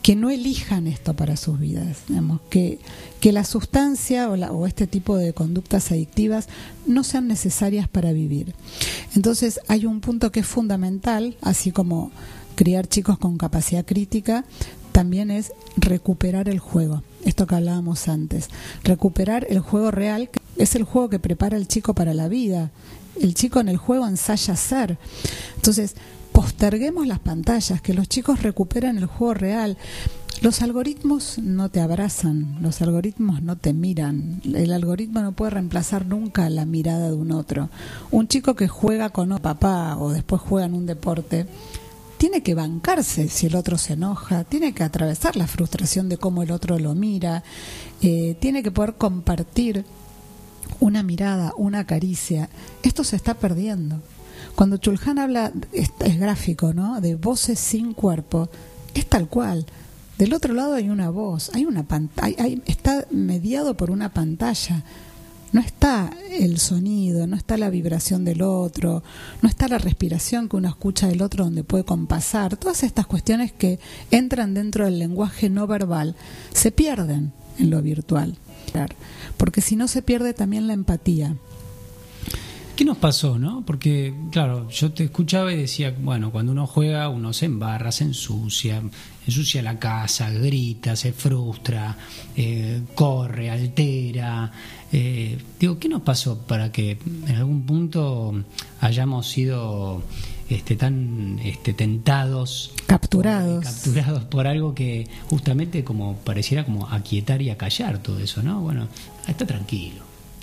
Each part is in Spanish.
que no elijan esto para sus vidas, digamos, que la sustancia o este tipo de conductas adictivas no sean necesarias para vivir. Entonces hay un punto que es fundamental, así como criar chicos con capacidad crítica, también es recuperar el juego, esto que hablábamos antes, recuperar el juego real, que es el juego que prepara al chico para la vida. El chico en el juego ensaya a ser. Entonces, posterguemos las pantallas, que los chicos recuperen el juego real. Los algoritmos no te abrazan, los algoritmos no te miran, el algoritmo no puede reemplazar nunca la mirada de un otro. Un chico que juega con papá o después juega en un deporte, tiene que bancarse si el otro se enoja, tiene que atravesar la frustración de cómo el otro lo mira, tiene que poder compartir una mirada, una caricia. Esto se está perdiendo. Cuando Chulhan habla, es gráfico, ¿no?, de voces sin cuerpo, es tal cual. Del otro lado hay una voz, hay una pantalla, está mediado por una pantalla. No está el sonido, no está la vibración del otro, no está la respiración que uno escucha del otro donde puede compasar. Todas estas cuestiones que entran dentro del lenguaje no verbal se pierden en lo virtual, porque si no se pierde también la empatía. ¿Qué nos pasó, no? Porque, claro, yo te escuchaba y decía, bueno, cuando uno juega, uno se embarra, se ensucia la casa, grita, se frustra, corre, altera. Digo, ¿qué nos pasó para que en algún punto hayamos sido tan tentados, capturados por algo que justamente como pareciera como aquietar y acallar todo eso, ¿no? Bueno, está tranquilo,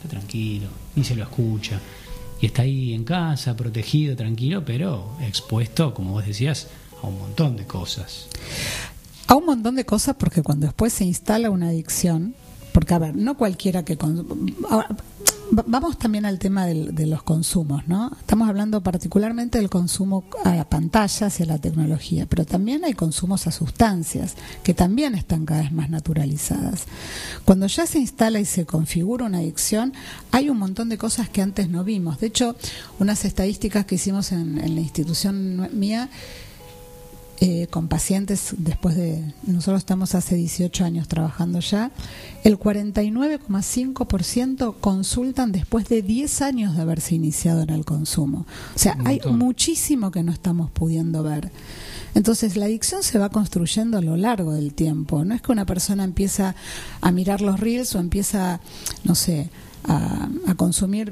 ni se lo escucha. Y está ahí en casa, protegido, tranquilo, pero expuesto, como vos decías, a un montón de cosas. A un montón de cosas, porque cuando después se instala una adicción, porque a ver, no cualquiera que... Vamos también al tema de los consumos, ¿no? Estamos hablando particularmente del consumo a la pantalla, hacia la tecnología, pero también hay consumos a sustancias, que también están cada vez más naturalizadas. Cuando ya se instala y se configura una adicción, hay un montón de cosas que antes no vimos. De hecho, unas estadísticas que hicimos en la institución mía, con pacientes después de... Nosotros estamos hace 18 años trabajando ya, el 49,5% consultan después de 10 años de haberse iniciado en el consumo. O sea, hay muchísimo que no estamos pudiendo ver. Entonces, la adicción se va construyendo a lo largo del tiempo. No es que una persona empieza a mirar los reels o empieza, no sé, a consumir...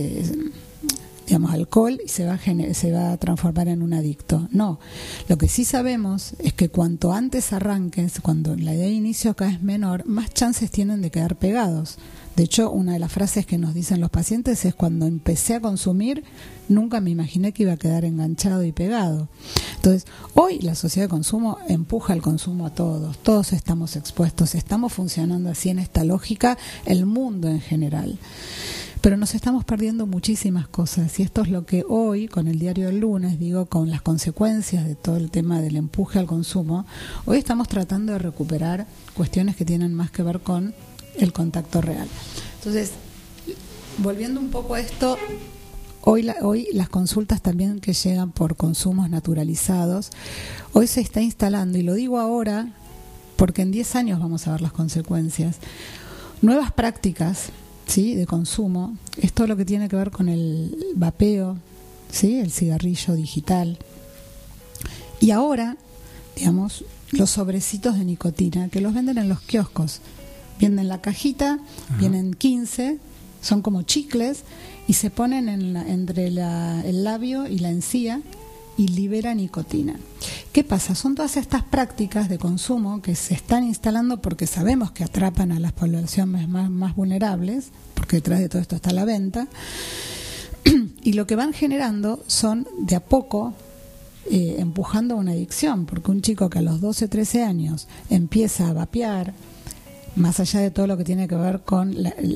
alcohol y se va a transformar en un adicto. No, lo que sí sabemos es que cuanto antes arranques, cuando la edad de inicio acá es menor, más chances tienen de quedar pegados. De hecho, una de las frases que nos dicen los pacientes es: cuando empecé a consumir, nunca me imaginé que iba a quedar enganchado y pegado. Entonces, hoy la sociedad de consumo empuja el consumo a todos estamos expuestos, estamos funcionando así en esta lógica, el mundo en general. Pero nos estamos perdiendo muchísimas cosas, y esto es lo que hoy, con el diario del lunes, digo, con las consecuencias de todo el tema del empuje al consumo, hoy estamos tratando de recuperar cuestiones que tienen más que ver con el contacto real. Entonces, volviendo un poco a esto, hoy las consultas también que llegan por consumos naturalizados, hoy se está instalando, y lo digo ahora porque en 10 años vamos a ver las consecuencias, nuevas prácticas, ¿sí?, de consumo. Esto es lo que tiene que ver con el vapeo, ¿sí?, el cigarrillo digital. Y ahora, digamos, los sobrecitos de nicotina, que los venden en los kioscos. Vienen en la cajita, vienen 15, son como chicles, y se ponen entre el labio y la encía, y libera nicotina. ¿Qué pasa? Son todas estas prácticas de consumo que se están instalando porque sabemos que atrapan a las poblaciones más vulnerables, porque detrás de todo esto está la venta, y lo que van generando son, de a poco, empujando a una adicción, porque un chico que a los 12, 13 años empieza a vapear, más allá de todo lo que tiene que ver con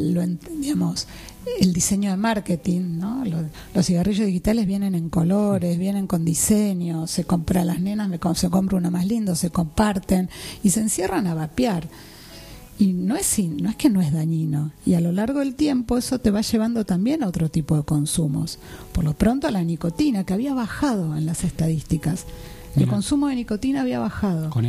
el diseño de marketing, ¿no? Los cigarrillos digitales vienen en colores, vienen con diseño, se compra a las nenas, se compra uno más lindo, se comparten y se encierran a vapear. Y no es que no es dañino, y a lo largo del tiempo eso te va llevando también a otro tipo de consumos. Por lo pronto, la nicotina, que había bajado en las estadísticas, el consumo de nicotina había bajado.